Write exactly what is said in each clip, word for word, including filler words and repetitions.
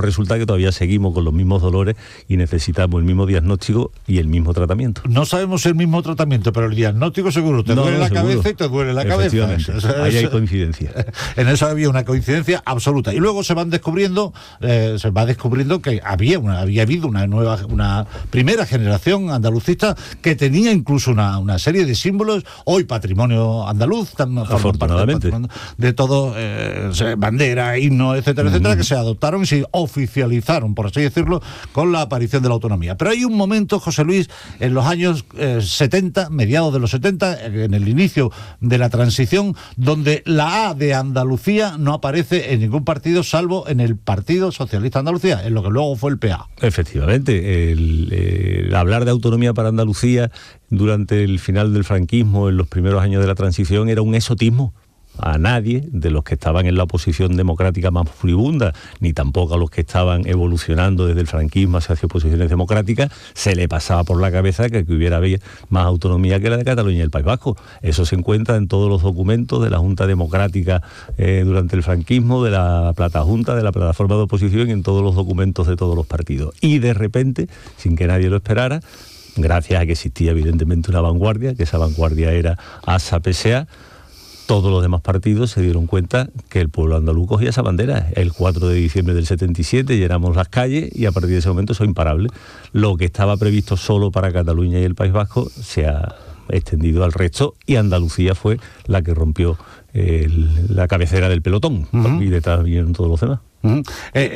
mejor resulta que todavía seguimos con los mismos dolores y necesitamos el mismo diagnóstico y el mismo tratamiento. No sabemos el mismo tratamiento, pero el diagnóstico seguro. Te no, duele no, la seguro. cabeza y te duele la cabeza. O sea, ahí hay coincidencia. En eso había una coincidencia absoluta. Y luego se van descubriendo, eh, se va descubriendo que había una, había habido una nueva, una primera generación andalucista que tenía incluso una, una serie de símbolos, hoy patrimonio andaluz, tan, afortunadamente, de, de todo, eh, bandera, himno, etcétera, mm. etcétera, que se adoptaron y se oficializaron, por así decirlo, con la aparición de la autonomía. Pero hay un momento, José Luis, en los años eh, setenta, mediados de los setenta, en el inicio de la transición, donde la A de Andalucía no aparece en ningún partido, salvo en el Partido Socialista de Andalucía, en lo que luego fue el P A. Efectivamente, el, el hablar de autonomía para Andalucía durante el final del franquismo, en los primeros años de la transición, era un exotismo. A nadie de los que estaban en la oposición democrática más furibunda, ni tampoco a los que estaban evolucionando desde el franquismo hacia oposiciones democráticas, se le pasaba por la cabeza que, que hubiera más autonomía que la de Cataluña y el País Vasco. Eso se encuentra en todos los documentos de la Junta Democrática eh, durante el franquismo, de la Platajunta, de la plataforma de oposición y en todos los documentos de todos los partidos. Y de repente, sin que nadie lo esperara, gracias a que existía evidentemente una vanguardia, que esa vanguardia era A S A P S A, todos los demás partidos se dieron cuenta que el pueblo andaluz cogía esa bandera. El cuatro de diciembre del setenta y siete llenamos las calles y a partir de ese momento eso es imparable. Lo que estaba previsto solo para Cataluña y el País Vasco se ha extendido al resto y Andalucía fue la que rompió el, la cabecera del pelotón. Uh-huh. Y detrás vinieron todos los demás. Uh-huh. Eh,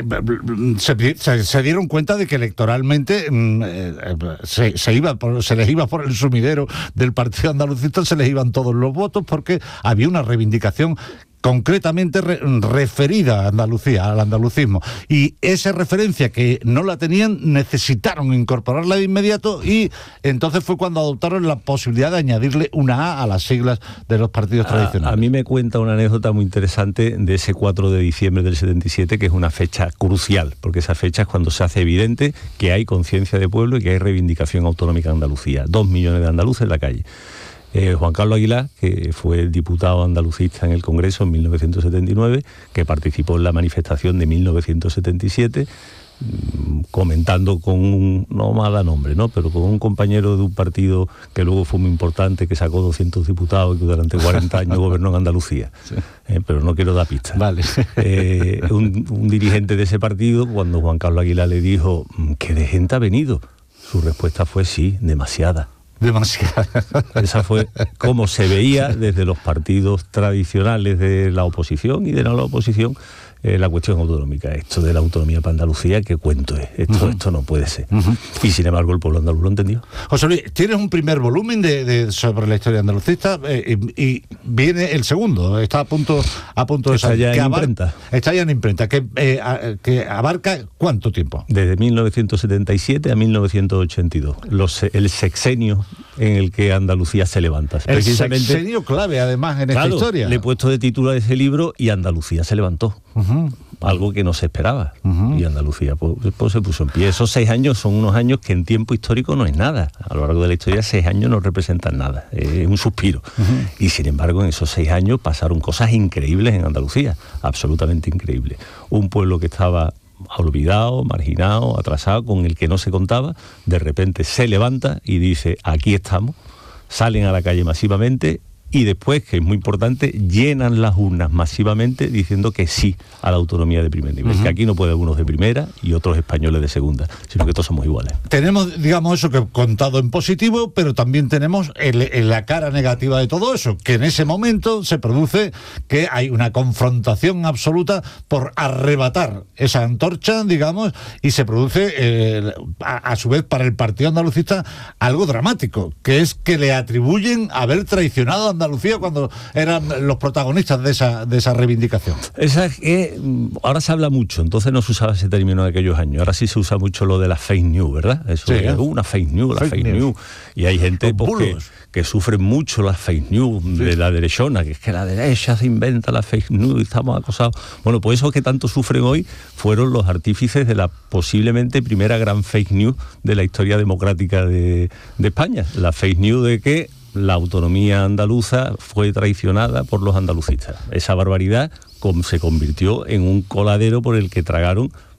se, se, se dieron cuenta de que electoralmente eh, se, se, iba por, se les iba por el sumidero del Partido Andalucista, se les iban todos los votos porque había una reivindicación concretamente re, referida a Andalucía, al andalucismo. Y esa referencia que no la tenían, necesitaron incorporarla de inmediato y entonces fue cuando adoptaron la posibilidad de añadirle una A a las siglas de los partidos a, tradicionales. A mí me cuenta una anécdota muy interesante de ese cuatro de diciembre del setenta y siete, que es una fecha crucial, porque esa fecha es cuando se hace evidente que hay conciencia de pueblo y que hay reivindicación autonómica de Andalucía. Dos millones de andaluces en la calle. Eh, Juan Carlos Aguilar, que fue el diputado andalucista en el Congreso en mil novecientos setenta y nueve, que participó en la manifestación de mil novecientos setenta y siete, mmm, comentando con un, no me da nombre, ¿no? pero con un compañero de un partido que luego fue muy importante, que sacó doscientos diputados y que durante cuarenta años gobernó en Andalucía. Sí. Eh, pero no quiero dar pistas. Vale. Eh, un, un dirigente de ese partido, cuando Juan Carlos Aguilar le dijo, ¿qué de gente ha venido? Su respuesta fue sí, demasiada. Demasiado. Esa fue como se veía desde los partidos tradicionales de la oposición y de no la oposición eh, la cuestión autonómica. Esto de la autonomía para Andalucía, ¿qué cuento es? Esto, uh-huh. esto no puede ser. Uh-huh. Y sin embargo el pueblo andaluz lo entendió. José Luis, tienes un primer volumen de, de sobre la historia andalucista eh, y, y viene el segundo. Está a punto, a punto de salir. Está ya en abar- imprenta. Está ya en imprenta. Que, eh, a, que abarca ¿cuánto tiempo? Desde mil novecientos setenta y siete a mil novecientos ochenta y dos. Los, el sexenio en el que Andalucía se levanta. El sexenio clave, además, en claro, esta historia. Le he puesto de título a ese libro y Andalucía se levantó. Uh-huh. Algo que no se esperaba. Uh-huh. Y Andalucía pues, pues se puso en pie. Esos seis años son unos años que en tiempo histórico no es nada. A lo largo de la historia, seis años no representan nada. Es un suspiro. Uh-huh. Y sin embargo, en esos seis años pasaron cosas increíbles en Andalucía. Absolutamente increíbles. Un pueblo que estaba olvidado, marginado, atrasado, con el que no se contaba, de repente se levanta y dice, aquí estamos, salen a la calle masivamente y después, que es muy importante, llenan las urnas masivamente diciendo que sí a la autonomía de primer nivel, uh-huh. que aquí no puede haber unos de primera y otros españoles de segunda, sino que todos somos iguales. Tenemos, digamos, eso que he contado en positivo, pero también tenemos el, el, la cara negativa de todo eso, que en ese momento se produce que hay una confrontación absoluta por arrebatar esa antorcha, digamos, y se produce, eh, a, a su vez, para el Partido Andalucista, algo dramático, que es que le atribuyen haber traicionado a Andalucía cuando eran los protagonistas de esa de esa reivindicación. Esa es que ahora se habla mucho, entonces no se usaba ese término en aquellos años. Ahora sí se usa mucho lo de la fake news, ¿verdad? Eso sí, es ¿eh? una fake news, la fake, fake news. news. Y hay gente pues, que, que sufre mucho las fake news sí. de la derechona, que es que la derecha se inventa la fake news y estamos acosados. Bueno, pues esos que tanto sufren hoy fueron los artífices de la posiblemente primera gran fake news de la historia democrática de, de España. La fake news de que la autonomía andaluza fue traicionada por los andalucistas. Esa barbaridad se convirtió en un coladero por el que tragaron